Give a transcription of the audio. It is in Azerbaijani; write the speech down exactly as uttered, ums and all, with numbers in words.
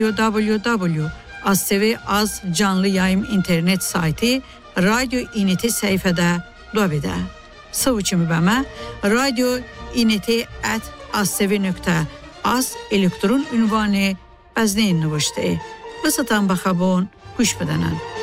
w w az t v az canlı yayım internet sayti Radyo İniti səhifədə davidə. Sıvıçımı bəmə radyo initi at aztv nöqtə az elektron ünvanı bəzneyin növüşdə. Vısıtan baxabon, kuş bedənən.